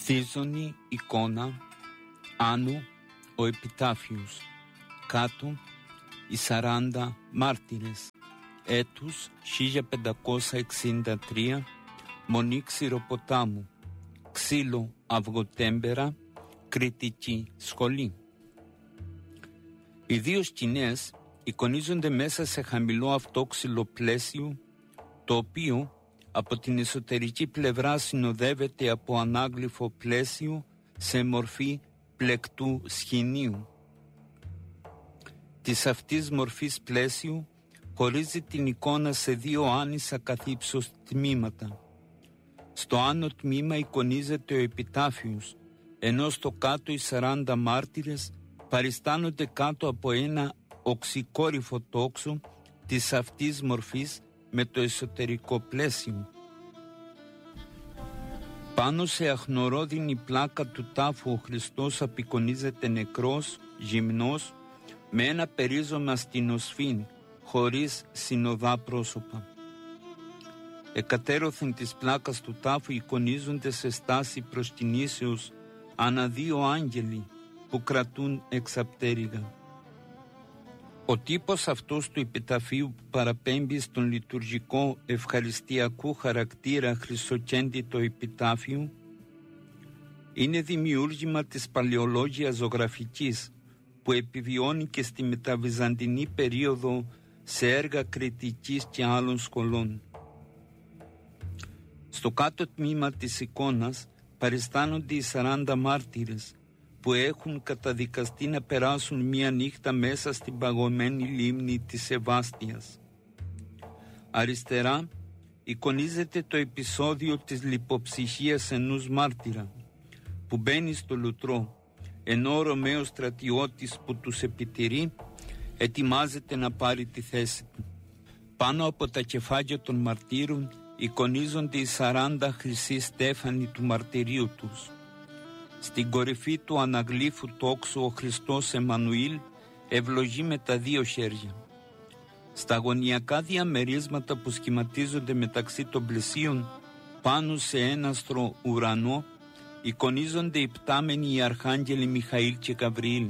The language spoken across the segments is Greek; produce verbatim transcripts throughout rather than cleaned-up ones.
Θίζωνη εικόνα, άνω ο επιτάφιος, κάτω οι σαράντα μάρτυρες, έτους χίλια πεντακόσια εξήντα τρία, μονή ξηροποτάμου, ξύλο αυγοτέμπερα, κριτική σχολή. Οι δύο σκηνές εικονίζονται μέσα σε χαμηλό αυτόξυλο πλαίσιο, το οποίο από την εσωτερική πλευρά συνοδεύεται από ανάγλυφο πλαίσιο σε μορφή πλεκτού σχοινίου. Της αυτής μορφής πλαίσιου χωρίζει την εικόνα σε δύο άνισα καθ' ύψος τμήματα. Στο άνω τμήμα εικονίζεται ο επιτάφιος, ενώ στο κάτω οι σαράντα μάρτυρες παριστάνονται κάτω από ένα οξυκόρυφο τόξο της αυτής μορφής με το εσωτερικό πλαίσιο. Πάνω σε αχνορόδινη πλάκα του τάφου ο Χριστός απεικονίζεται νεκρός, γυμνός, με ένα περίζωμα στην οσφήν, χωρίς συνοδά πρόσωπα. Εκατέρωθεν της πλάκας του τάφου εικονίζονται σε στάση προσκυνήσεως ανά δύο άγγελοι που κρατούν εξαπτέρυγα. Ο τύπος αυτός του επιταφείου που παραπέμπει στον λειτουργικό ευχαριστιακού χαρακτήρα χρυσοκέντητο επιτάφιο είναι δημιούργημα της παλαιολόγιας ζωγραφικής που επιβιώνει και στη μεταβυζαντινή περίοδο σε έργα κριτικής και άλλων σχολών. Στο κάτω τμήμα της εικόνας παριστάνονται οι σαράντα μάρτυρες που έχουν καταδικαστεί να περάσουν μία νύχτα μέσα στην παγωμένη λίμνη της Ευάστιας. Αριστερά εικονίζεται το επεισόδιο της λιποψυχίας ενός μάρτυρα που μπαίνει στο λουτρό, ενώ ο Ρωμαίος στρατιώτης που τους επιτηρεί ετοιμάζεται να πάρει τη θέση του. Πάνω από τα κεφάλια των μαρτύρων εικονίζονται οι σαράντα χρυσοί στέφανοι του μαρτυρίου τους. Στην κορυφή του αναγλύφου τόξου ο Χριστός Εμμανουήλ ευλογεί με τα δύο χέρια. Στα γωνιακά διαμερίσματα που σχηματίζονται μεταξύ των πλαισίων πάνω σε έναστρο ουρανό εικονίζονται υπτάμενοι οι αρχάγγελοι Μιχαήλ και Γαβριήλ.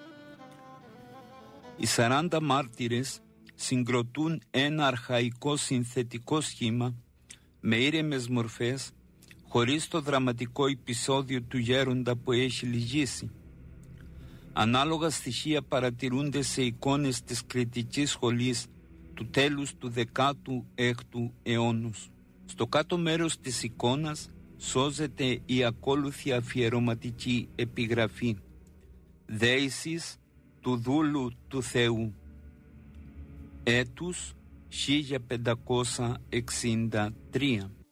Οι σαράντα μάρτυρες συγκροτούν ένα αρχαϊκό συνθετικό σχήμα με ήρεμες μορφές, χωρίς το δραματικό επεισόδιο του γέροντα που έχει λυγίσει. Ανάλογα στοιχεία παρατηρούνται σε εικόνες της κριτικής σχολής του τέλους του δεκάτου έκτου αιώνος. Στο κάτω μέρος της εικόνας σώζεται η ακόλουθη αφιερωματική επιγραφή «Δέησης του δούλου του Θεού, έτους χίλια πεντακόσια εξήντα τρία».